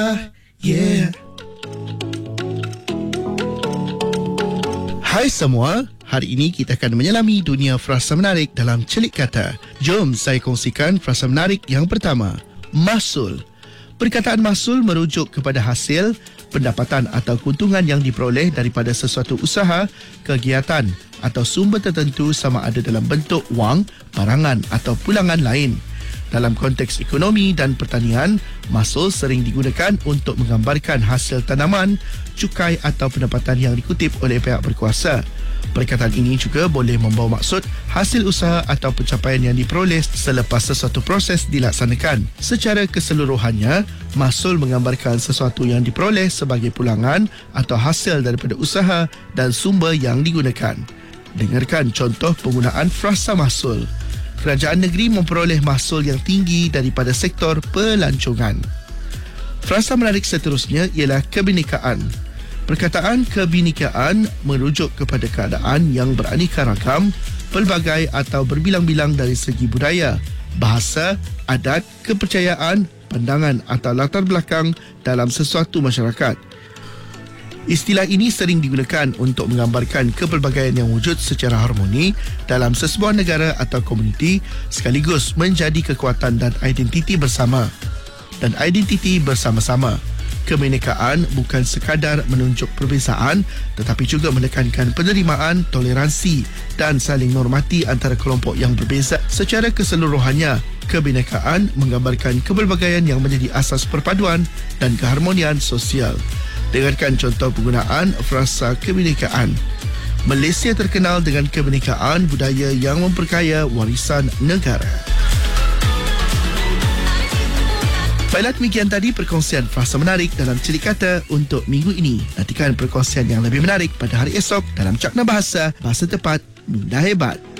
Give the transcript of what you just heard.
Yeah. Hai semua, hari ini kita akan menyelami dunia frasa menarik dalam celik kata. Jom saya kongsikan frasa menarik yang pertama, mahsul. Perkataan mahsul merujuk kepada hasil, pendapatan atau keuntungan yang diperoleh daripada sesuatu usaha, kegiatan atau sumber tertentu sama ada dalam bentuk wang, barangan atau pulangan lain. Dalam konteks ekonomi dan pertanian, mahsul sering digunakan untuk menggambarkan hasil tanaman, cukai atau pendapatan yang dikutip oleh pihak berkuasa. Perkataan ini juga boleh membawa maksud hasil usaha atau pencapaian yang diperoleh selepas sesuatu proses dilaksanakan. Secara keseluruhannya, mahsul menggambarkan sesuatu yang diperoleh sebagai pulangan atau hasil daripada usaha dan sumber yang digunakan. Dengarkan contoh penggunaan frasa mahsul. Kerajaan negeri memperoleh mahsul yang tinggi daripada sektor pelancongan. Frasa menarik seterusnya ialah kebinekaan. Perkataan kebinekaan merujuk kepada keadaan yang beraneka ragam, pelbagai atau berbilang-bilang dari segi budaya, bahasa, adat, kepercayaan, pandangan atau latar belakang dalam sesuatu masyarakat. Istilah ini sering digunakan untuk menggambarkan kepelbagaian yang wujud secara harmoni dalam sesebuah negara atau komuniti sekaligus menjadi kekuatan dan identiti bersama dan identiti bersama-sama. Kebinekaan bukan sekadar menunjuk perbezaan tetapi juga menekankan penerimaan, toleransi dan saling menghormati antara kelompok yang berbeza. Secara keseluruhannya, kebinekaan menggambarkan kepelbagaian yang menjadi asas perpaduan dan keharmonian sosial. Dengarkan contoh penggunaan frasa kebinekaan. Malaysia terkenal dengan kebinekaan budaya yang memperkaya warisan negara. Baiklah, demikian tadi perkongsian frasa menarik dalam celik kata untuk minggu ini. Nantikan perkongsian yang lebih menarik pada hari esok dalam Cakna Bahasa Tepat Minda Hebat.